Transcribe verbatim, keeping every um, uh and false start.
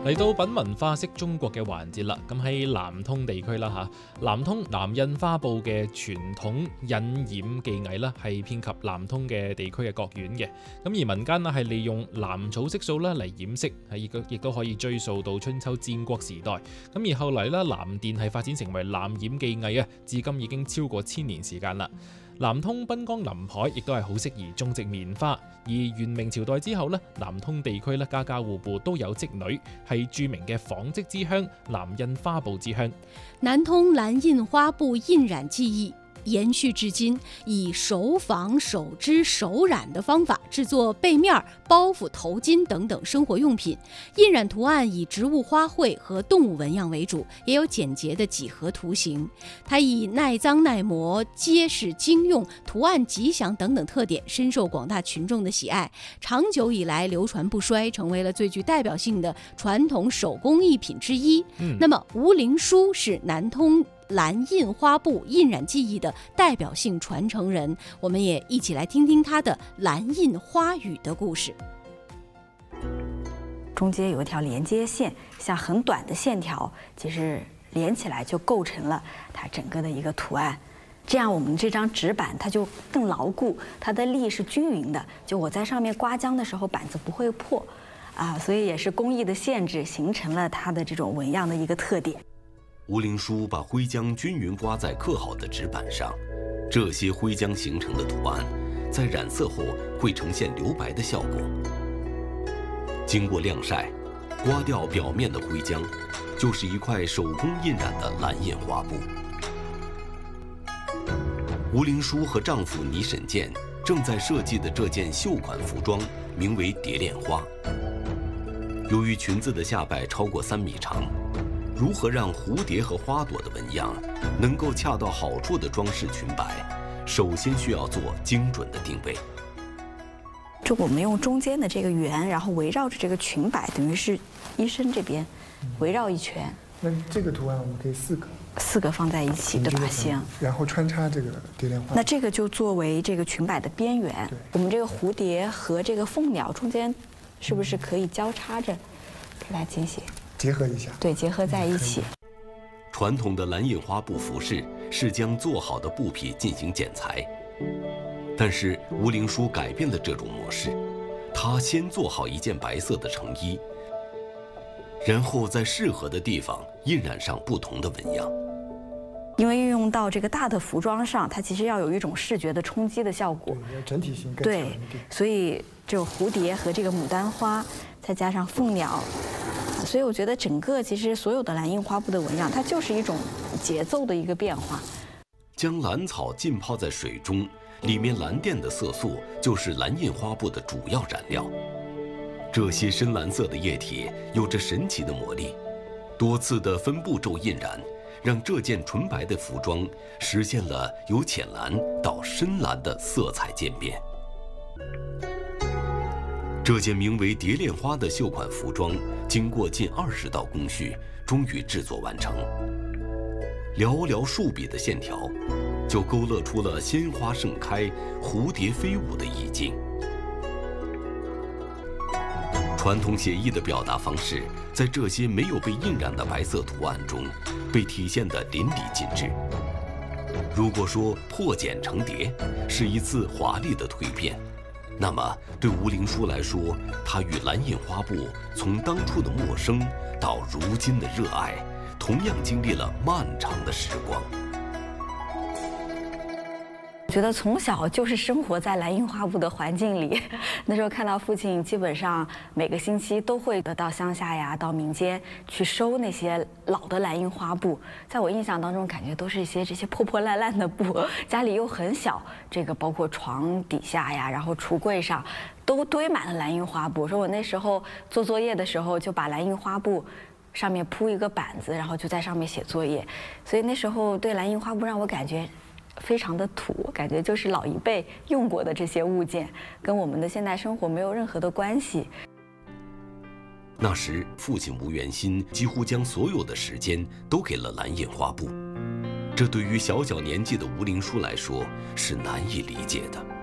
嚟到品文化識中國嘅環節啦，咁喺南通地區啦嚇，南通南印花布嘅傳統印染技藝啦，係遍及南通嘅地區嘅各縣嘅。咁而民間啦係利用藍草色素啦嚟染色，係亦都亦都可以追溯到春秋戰國時代。咁而後嚟啦，藍靛係發展成為藍染技藝啊，至今已經超過千年時間啦。南通濱江臨海，亦都係好適宜種植棉花。而元明朝代之後咧，南通地區咧家家戶戶都有織女，係著名嘅紡織之鄉、南印花布之鄉。 南通藍印花布印染技藝延續至今，以手紡、手織、手染的方法製作被面、包袱、頭巾等等生活用品。印染圖案以植物花卉和動物紋樣為主，也有簡潔的幾何圖形。它以耐髒耐磨、結實經用、圖案吉祥等等特點，深受廣大群眾的喜愛，長久以來流傳不衰，成為了最具代表性的傳統手工藝品之一。嗯、那麼吳靈書是南通藍印花布印染技藝的代表性傳承人，我們也一起來聽聽他的藍印花語的故事。 中間有一條連接線，像很短的線條，其實連起來就構成了它整個的一個圖案。這樣我們這張紙板它就更牢固，它的力是均勻的，就我在上面刮漿的時候板子不會破啊，所以也是工藝的限制，形成了它的這種紋樣的一個特點。 吳靈書把灰漿均勻刮在刻好的紙板上，這些灰漿形成的圖案，在染色後會呈現留白的效果。經過晾曬，刮掉表面的灰漿，就是一塊手工印染的藍印花布。吳靈書和丈夫倪沈健正在設計的這件繡款服裝，名為蝶戀花。由於裙子的下擺超過三米長，如何讓蝴蝶和花朵的紋樣能夠恰到好處的裝飾裙擺，首先需要做精準的定位。 就我們用中間的這個圓，然後圍繞着這個裙擺，等於是衣身這邊圍繞一圈。 那這個圖案我們可以四個， 四個放在一起，對吧？行。 然後穿插這個蝶戀花。 那這個就作為這個裙擺的邊緣。我們這個蝴蝶和這個鳳鳥中間，是不是可以交叉着來進行？ 結合一下， 對，結合在一起。 傳統的藍印花布服飾是將做好的布匹進行剪裁，但是吳靈書改變了這種模式，他先做好一件白色的成衣，然後在適合的地方印染上不同的紋樣。 因為運用到這個大的服裝上，它其實要有一種視覺的衝擊的效果， 對，要整體性更強一點。 對，所以這種蝴蝶和這個牡丹花，再加上鳳鳥。所以我覺得整個其實所有的藍印花布的紋樣，它就是一種節奏的一個變化。 將藍草浸泡在水中，裡面藍靛的色素就是藍印花布的主要染料。這些深藍色的液體有着神奇的魔力，多次的分步驟印染，讓這件純白的服裝實現了由淺藍到深藍的色彩漸變。這件名為蝶戀花的繡款服裝，經過近二十道工序，終於製作完成。寥寥數筆的線條，就勾勒出了鮮花盛開、蝴蝶飛舞的意境。傳統寫意的表達方式，在這些沒有被印染的白色圖案中，被體現得淋漓盡致。如果說破繭成蝶是一次華麗的蛻變，那麼對吳靈書來說，他與藍印花布從當初的陌生到如今的熱愛，同樣經歷了漫長的時光。 覺得從小就是生活在藍印花布的環境裡，那時候看到父親基本上每個星期都會得到鄉下呀，到民間去收那些老的藍印花布。在我印象當中，感覺都是一些這些破破爛爛的布，家裡又很小，這個包括床底下呀，然後櫥櫃上都堆滿了藍印花布。說我那時候做作業的時候，就把藍印花布上面鋪一個板子，然後就在上面寫作業。所以那時候對藍印花布讓我感覺非常的土，感覺就是老一輩用過的這些物件，跟我們的現代生活沒有任何的關係。 那時，父親吳元新幾乎將所有的時間都給了藍印花布，這對於小小年紀的吳靈書來說是難以理解的。